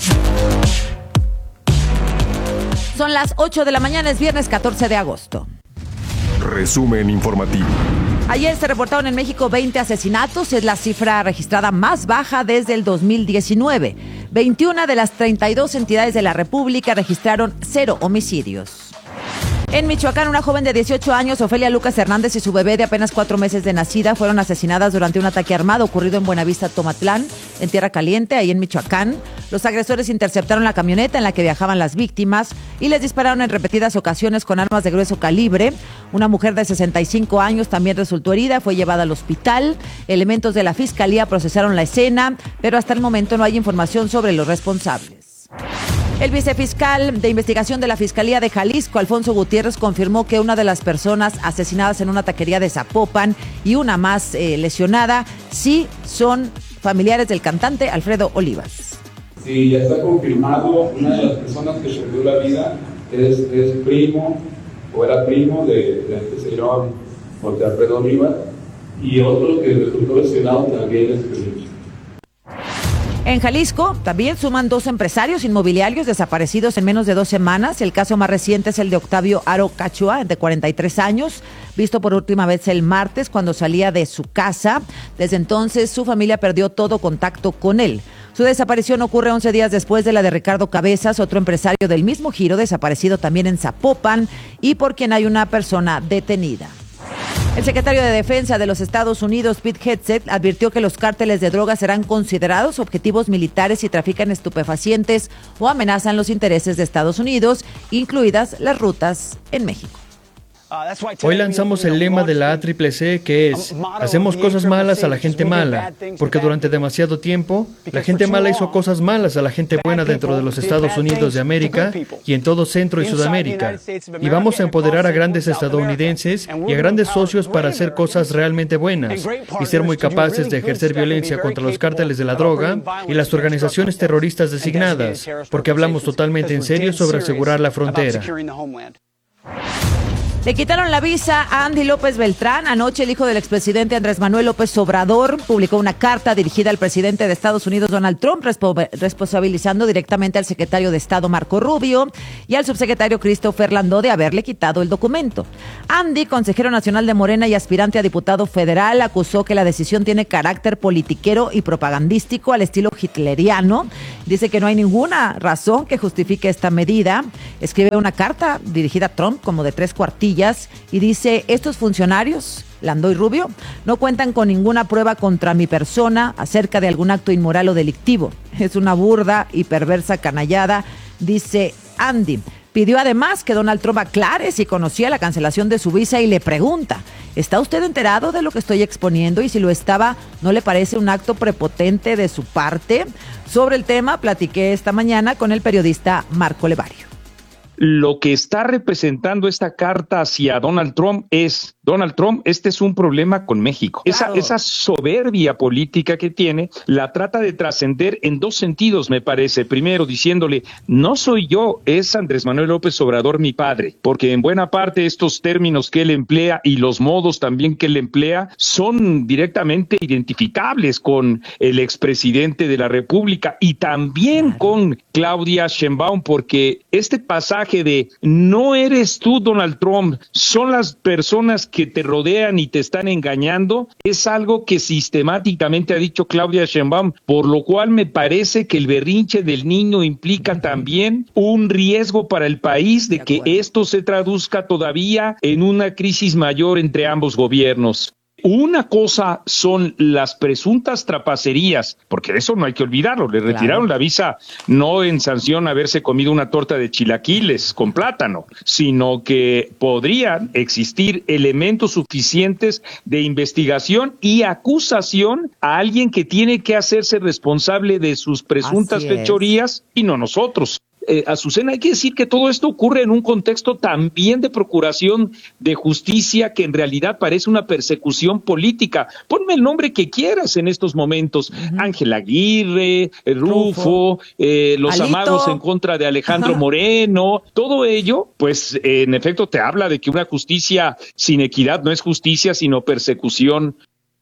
Son las 8 de la mañana, es viernes 14 de agosto. Resumen informativo. Ayer se reportaron en México 20 asesinatos, es la cifra registrada más baja desde el 2019. 21 de las 32 entidades de la República registraron 0 homicidios. En Michoacán, una joven de 18 años, Ofelia Lucas Hernández, y su bebé de apenas 4 meses de nacida fueron asesinadas durante un ataque armado ocurrido en Buenavista, Tomatlán, en Tierra Caliente, ahí en Michoacán. Los agresores interceptaron la camioneta en la que viajaban las víctimas y les dispararon en repetidas ocasiones con armas de grueso calibre. Una mujer de 65 años también resultó herida, fue llevada al hospital. Elementos de la Fiscalía procesaron la escena, pero hasta el momento no hay información sobre los responsables. El vicefiscal de investigación de la Fiscalía de Jalisco, Alfonso Gutiérrez, confirmó que una de las personas asesinadas en una taquería de Zapopan y una más lesionada sí son familiares del cantante Alfredo Olivas. Sí, ya está confirmado. Una de las personas que perdió la vida es primo o era primo de este señor José Alfredo Olivas, y otro que resultó lesionado también es primo. En Jalisco también suman 2 empresarios inmobiliarios desaparecidos en menos de 2 semanas. El caso más reciente es el de Octavio Aro Cachua, de 43 años, visto por última vez el martes cuando salía de su casa. Desde entonces su familia perdió todo contacto con él. Su desaparición ocurre 11 días después de la de Ricardo Cabezas, otro empresario del mismo giro, desaparecido también en Zapopan y por quien hay una persona detenida. El secretario de Defensa de los Estados Unidos, Pete Hegseth, advirtió que los cárteles de drogas serán considerados objetivos militares si trafican estupefacientes o amenazan los intereses de Estados Unidos, incluidas las rutas en México. Hoy lanzamos el lema de la ACCC, que es: hacemos cosas malas a la gente mala, porque durante demasiado tiempo la gente mala hizo cosas malas a la gente buena dentro de los Estados Unidos de América y en todo Centro y Sudamérica. Y vamos a empoderar a grandes estadounidenses y a grandes socios para hacer cosas realmente buenas y ser muy capaces de ejercer violencia contra los cárteles de la droga y las organizaciones terroristas designadas, porque hablamos totalmente en serio sobre asegurar la frontera. Le quitaron la visa a Andy López Beltrán. Anoche el hijo del expresidente Andrés Manuel López Obrador publicó una carta dirigida al presidente de Estados Unidos, Donald Trump, responsabilizando directamente al secretario de Estado, Marco Rubio, y al subsecretario Christopher Landó de haberle quitado el documento. Andy, consejero nacional de Morena y aspirante a diputado federal, acusó que la decisión tiene carácter politiquero y propagandístico al estilo hitleriano. Dice que no hay ninguna razón que justifique esta medida. Escribe una carta dirigida a Trump como de 3 cuartillas y dice: estos funcionarios, Landó y Rubio, no cuentan con ninguna prueba contra mi persona acerca de algún acto inmoral o delictivo. Es una burda y perversa canallada, dice Andy. Pidió además que Donald Trump aclare si conocía la cancelación de su visa y le pregunta: ¿está usted enterado de lo que estoy exponiendo? Y si lo estaba, ¿no le parece un acto prepotente de su parte? Sobre el tema platiqué esta mañana con el periodista Marco Levario. Lo que está representando esta carta hacia Donald Trump es: Donald Trump, este es un problema con México. Claro. Esa soberbia política que tiene la trata de trascender en 2 sentidos, me parece. Primero, diciéndole: no soy yo, es Andrés Manuel López Obrador mi padre, porque en buena parte estos términos que él emplea y los modos también que él emplea son directamente identificables con el expresidente de la República y también con Claudia Sheinbaum, porque este pasaje de no eres tú, Donald Trump, son las personas que te rodean y te están engañando, es algo que sistemáticamente ha dicho Claudia Sheinbaum, por lo cual me parece que el berrinche del niño implica también un riesgo para el país de que esto se traduzca todavía en una crisis mayor entre ambos gobiernos. Una cosa son las presuntas trapacerías, porque eso no hay que olvidarlo, le retiraron la visa no en sanción a haberse comido una torta de chilaquiles con plátano, sino que podrían existir elementos suficientes de investigación y acusación a alguien que tiene que hacerse responsable de sus presuntas fechorías y no nosotros. Azucena, hay que decir que todo esto ocurre en un contexto también de procuración de justicia que en realidad parece una persecución política. Ponme el nombre que quieras en estos momentos. Ángel Aguirre, Rufo, los Alito. amagos en contra de Alejandro Moreno, todo ello, pues en efecto te habla de que una justicia sin equidad no es justicia, sino persecución.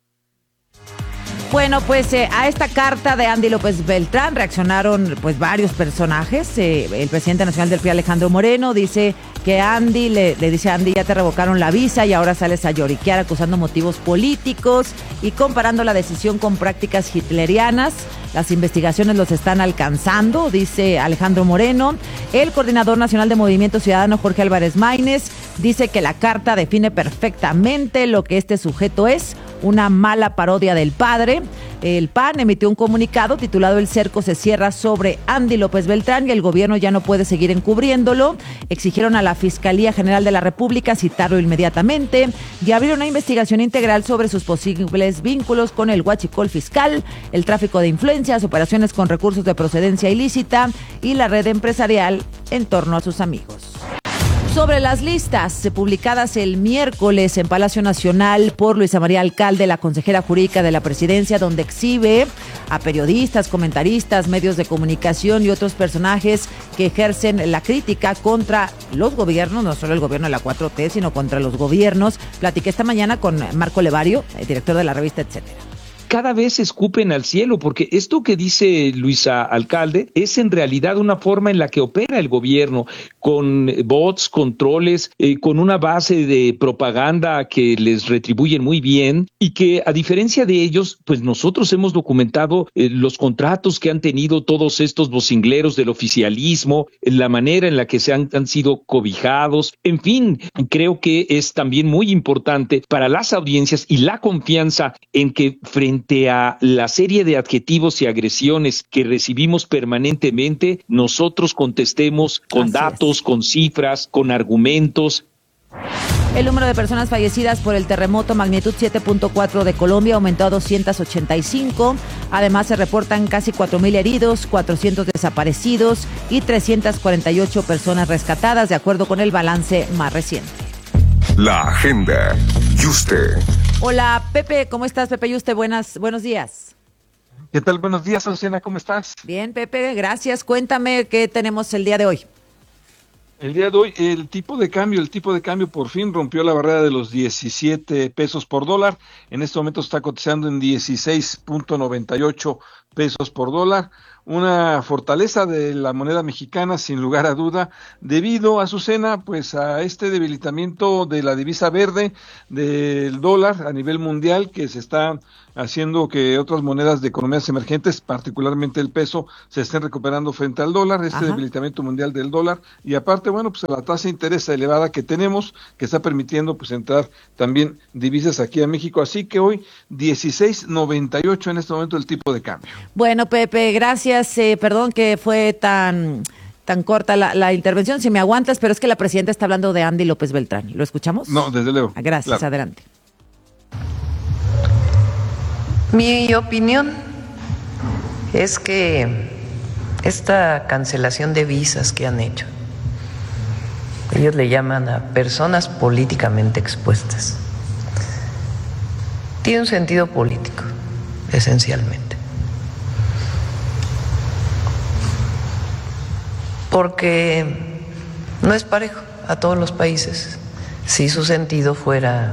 Bueno, pues a esta carta de Andy López Beltrán reaccionaron pues varios personajes. El presidente nacional del PRI, Alejandro Moreno, dice que Andy, le dice a Andy: ya te revocaron la visa y ahora sales a lloriquear acusando motivos políticos y comparando la decisión con prácticas hitlerianas. Las investigaciones los están alcanzando, dice Alejandro Moreno. El coordinador nacional de Movimiento Ciudadano, Jorge Álvarez Maínez, dice que la carta define perfectamente lo que este sujeto es: una mala parodia del padre. El PAN emitió un comunicado titulado: el cerco se cierra sobre Andy López Beltrán y el gobierno ya no puede seguir encubriéndolo. Exigieron a la Fiscalía General de la República citarlo inmediatamente y abrir una investigación integral sobre sus posibles vínculos con el huachicol fiscal, el tráfico de influencias, operaciones con recursos de procedencia ilícita y la red empresarial en torno a sus amigos. Sobre las listas publicadas el miércoles en Palacio Nacional por Luisa María Alcalde, la consejera jurídica de la presidencia, donde exhibe a periodistas, comentaristas, medios de comunicación y otros personajes que ejercen la crítica contra los gobiernos, no solo el gobierno de la 4T, sino contra los gobiernos. Platiqué esta mañana con Marco Levario, director de la revista Etcétera. Cada vez escupen al cielo, porque esto que dice Luisa Alcalde es en realidad una forma en la que opera el gobierno, con bots, controles, con una base de propaganda que les retribuyen muy bien y que, a diferencia de ellos, pues nosotros hemos documentado los contratos que han tenido todos estos vocingleros del oficialismo, la manera en la que han sido cobijados. En fin, creo que es también muy importante para las audiencias y la confianza en que frente a la serie de adjetivos y agresiones que recibimos permanentemente, nosotros contestemos con datos, con cifras, con argumentos. El número de personas fallecidas por el terremoto magnitud 7.4 de Colombia aumentó a 285. Además, se reportan casi 4,000 heridos, 400 desaparecidos y 348 personas rescatadas, de acuerdo con el balance más reciente. La agenda. Yuste. Hola, Pepe, ¿cómo estás, Pepe Yuste? Buenos días. ¿Qué tal? Buenos días, Azucena, ¿cómo estás? Bien, Pepe, gracias. Cuéntame qué tenemos el día de hoy. El día de hoy, el tipo de cambio por fin rompió la barrera de los 17 pesos por dólar. En este momento está cotizando en 16.98 pesos por dólar. Una fortaleza de la moneda mexicana, sin lugar a duda, debido, Azucena, pues a este debilitamiento de la divisa verde del dólar a nivel mundial, que se está haciendo que otras monedas de economías emergentes, particularmente el peso, se estén recuperando frente al dólar, debilitamiento mundial del dólar, y aparte, bueno, pues la tasa de interés elevada que tenemos, que está permitiendo pues entrar también divisas aquí a México, así que hoy 16.98 en este momento el tipo de cambio. Bueno, Pepe, gracias. Perdón que fue tan corta la intervención, si me aguantas, pero es que la presidenta está hablando de Andy López Beltrán. ¿Lo escuchamos? No, desde luego. Gracias, claro. Adelante. Mi opinión es que esta cancelación de visas que han hecho, ellos le llaman a personas políticamente expuestas, tiene un sentido político, esencialmente. Porque no es parejo a todos los países si su sentido fuera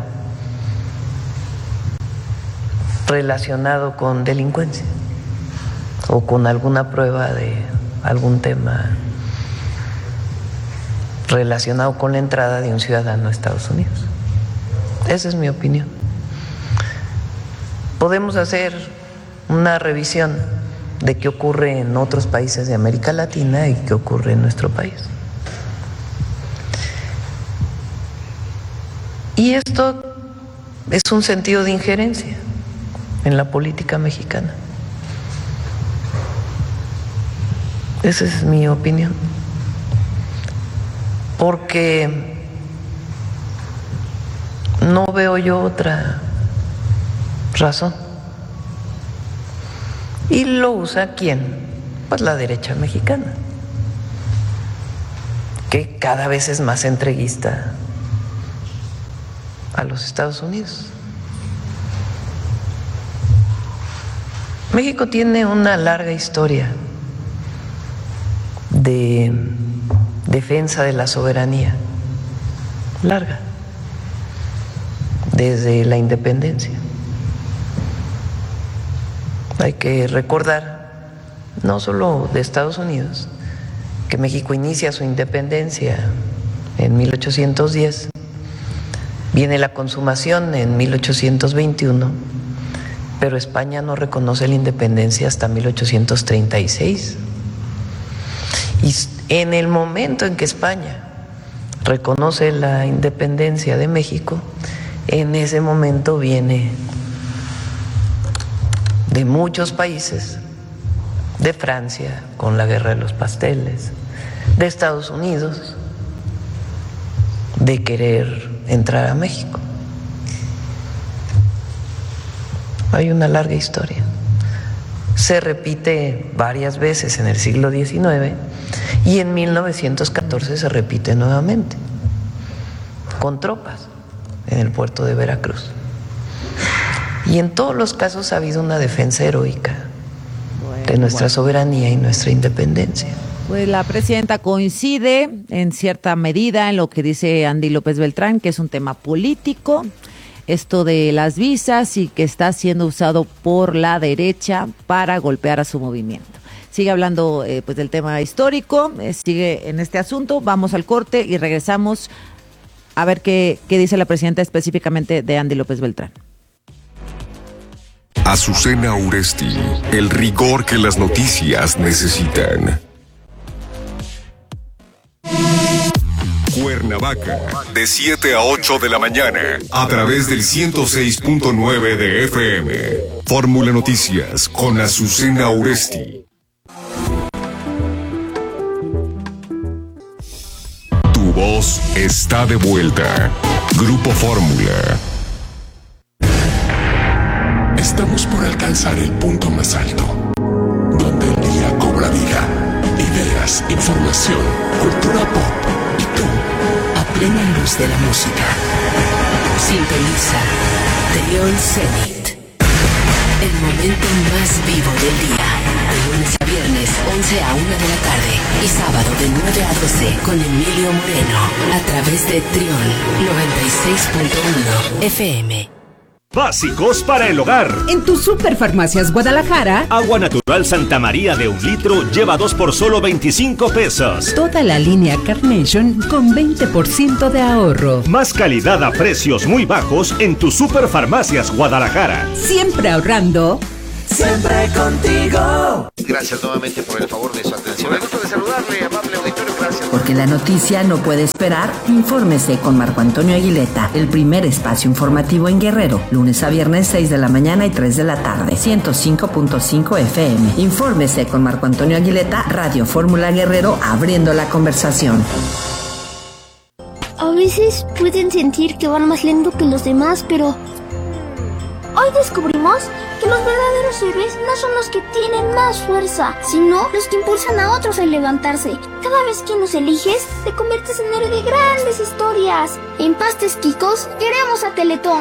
relacionado con delincuencia o con alguna prueba de algún tema relacionado con la entrada de un ciudadano a Estados Unidos. Esa es mi opinión. Podemos hacer una revisión de qué ocurre en otros países de América Latina y qué ocurre en nuestro país. Y esto es un sentido de injerencia en la política mexicana. Esa es mi opinión. Porque no veo yo otra razón. ¿Y lo usa quién? Pues la derecha mexicana, que cada vez es más entreguista a los Estados Unidos. México tiene una larga historia de defensa de la soberanía, larga, desde la independencia. Hay que recordar, no solo de Estados Unidos, que México inicia su independencia en 1810, viene la consumación en 1821, pero España no reconoce la independencia hasta 1836. Y en el momento en que España reconoce la independencia de México, en ese momento viene de muchos países, de Francia con la Guerra de los Pasteles, de Estados Unidos, de querer entrar a México. Hay una larga historia. Se repite varias veces en el siglo XIX y en 1914 se repite nuevamente, con tropas en el puerto de Veracruz. Y en todos los casos ha habido una defensa heroica de nuestra soberanía y nuestra independencia. Pues la presidenta coincide en cierta medida en lo que dice Andy López Beltrán, que es un tema político, esto de las visas, y que está siendo usado por la derecha para golpear a su movimiento. Sigue hablando pues del tema histórico, sigue en este asunto. Vamos al corte y regresamos a ver qué dice la presidenta específicamente de Andy López Beltrán. Azucena Uresti, el rigor que las noticias necesitan. Cuernavaca, de 7 a 8 de la mañana, a través del 106.9 de FM. Fórmula Noticias con Azucena Uresti. Tu voz está de vuelta. Grupo Fórmula. Estamos por alcanzar el punto más alto, donde el día cobra vida. Ideas, información, cultura pop y tú, a plena luz de la música. Sintoniza Trión Zenit. El momento más vivo del día. De lunes a viernes, 11 a 1 de la tarde. Y sábado de 9 a 12 con Emilio Moreno. A través de Trión 96.1 FM. Básicos para el hogar. En tu Superfarmacias Guadalajara, Agua natural Santa María de 1 litro lleva 2 por solo 25 pesos. toda la línea Carnation con 20% de ahorro. Más calidad a precios muy bajos en tu Superfarmacias Guadalajara. Siempre ahorrando. Siempre contigo. Gracias nuevamente por el favor de su atención. Me gusto de saludarle, amable auditorio. Gracias. Porque la noticia no puede esperar, infórmese con Marco Antonio Aguileta, el primer espacio informativo en Guerrero, lunes a viernes 6 de la mañana y 3 de la tarde, 105.5 FM. Infórmese con Marco Antonio Aguileta, Radio Fórmula Guerrero, abriendo la conversación. A veces pueden sentir que van más lento que los demás, pero hoy descubrimos que los verdaderos héroes no son los que tienen más fuerza, sino los que impulsan a otros a levantarse. Cada vez que nos eliges, te conviertes en héroe de grandes historias. En Pastes Quicos, queremos a Teletón.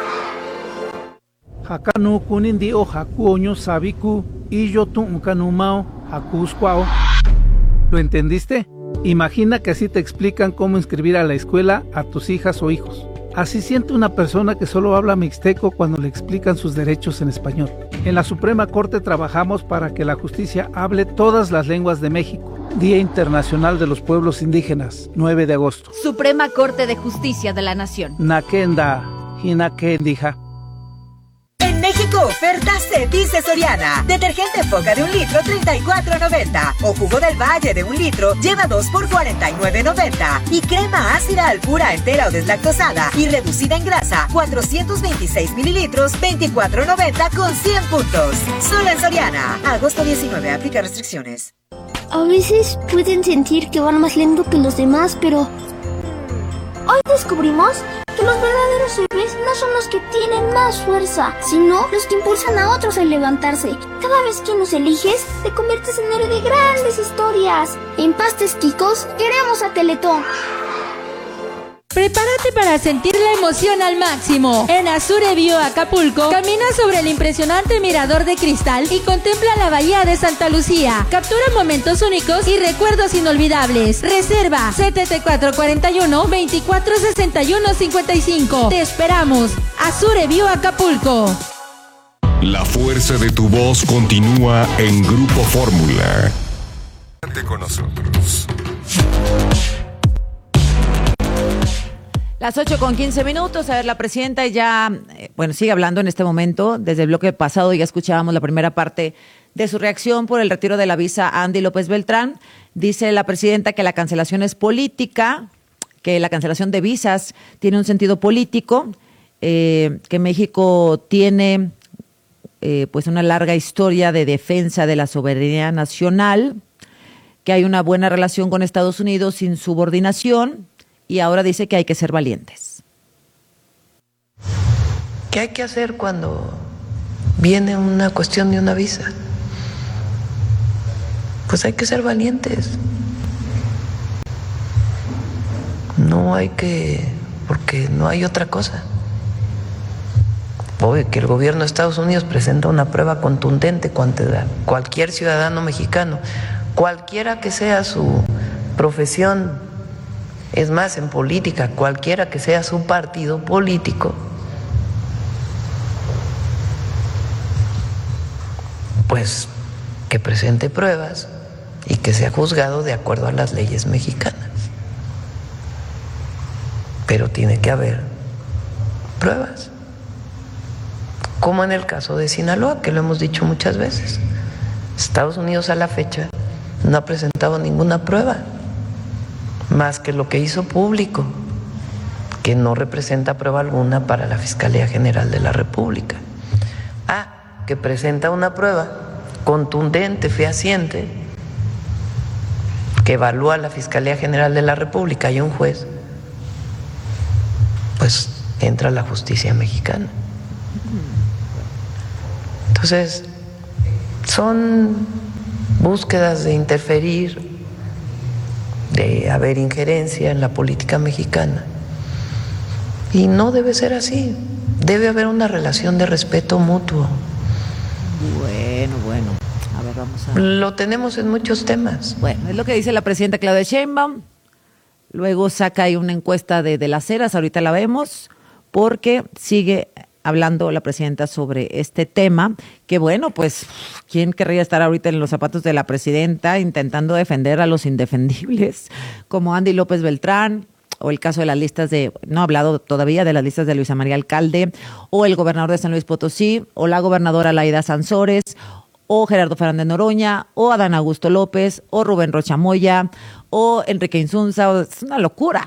Hakanu kunindi o hakuoño sabiku y yo tu unkanumao hakusquao. ¿Lo entendiste? Imagina que así te explican cómo inscribir a la escuela a tus hijas o hijos. Así siente una persona que solo habla mixteco cuando le explican sus derechos en español. En la Suprema Corte trabajamos para que la justicia hable todas las lenguas de México. Día Internacional de los Pueblos Indígenas, 9 de agosto. Suprema Corte de Justicia de la Nación. Nakenda, Hinakendija. En México, ofertas se dice Soriana. Detergente Foca de 1 litro, $34.90. O jugo del Valle de 1 litro, lleva 2 por $49.90. Y crema ácida Alpura entera o deslactosada y reducida en grasa, 426 mililitros, $24.90 con 100 puntos. Solo en Soriana. Agosto 19, aplica restricciones. A veces pueden sentir que van más lento que los demás, pero hoy descubrimos que los verdaderos héroes no son los que tienen más fuerza, sino los que impulsan a otros a levantarse. Cada vez que nos eliges, te conviertes en héroe de grandes historias. En Pastes Quicos, queremos a Teletón. Prepárate para sentir la emoción al máximo. En Azure Bio Acapulco, camina sobre el impresionante mirador de cristal y contempla la bahía de Santa Lucía. Captura momentos únicos y recuerdos inolvidables. Reserva 7441-246155. Te esperamos. Azure Bio Acapulco. La fuerza de tu voz continúa en Grupo Fórmula. Quédate con nosotros. Las 8:15. A ver, la presidenta ya, sigue hablando en este momento. Desde el bloque pasado ya escuchábamos la primera parte de su reacción por el retiro de la visa a Andy López Beltrán. Dice la presidenta que la cancelación es política, que la cancelación de visas tiene un sentido político, que México tiene una larga historia de defensa de la soberanía nacional, que hay una buena relación con Estados Unidos sin subordinación. Y ahora dice que hay que ser valientes. ¿Qué hay que hacer cuando viene una cuestión de una visa? Pues hay que ser valientes. No hay que, porque no hay otra cosa. Obvio que el gobierno de Estados Unidos presenta una prueba contundente contra cualquier ciudadano mexicano, cualquiera que sea su profesión. Es más, en política, cualquiera que sea su partido político, pues que presente pruebas y que sea juzgado de acuerdo a las leyes mexicanas. Pero tiene que haber pruebas, como en el caso de Sinaloa, que lo hemos dicho muchas veces. Estados Unidos a la fecha no ha presentado ninguna prueba, más que lo que hizo público, que no representa prueba alguna para la Fiscalía General de la República. Que presenta una prueba contundente, fehaciente, que evalúa la Fiscalía General de la República y un juez, pues entra la justicia mexicana. Entonces, son búsquedas de interferir, de haber injerencia en la política mexicana. Y no debe ser así. Debe haber una relación de respeto mutuo. Bueno. A ver, vamos a... Lo tenemos en muchos temas. Bueno, es lo que dice la presidenta Claudia Sheinbaum. Luego saca ahí una encuesta de Las Heras, ahorita la vemos, porque sigue hablando la presidenta sobre este tema, que bueno, pues, ¿quién querría estar ahorita en los zapatos de la presidenta intentando defender a los indefendibles, como Andy López Beltrán, o el caso de las listas no ha hablado todavía de las listas de Luisa María Alcalde, o el gobernador de San Luis Potosí, o la gobernadora Laida Sansores, o Gerardo Fernández Noroña, o Adán Augusto López, o Rubén Rocha Moya, o Enrique Insunza? Es una locura.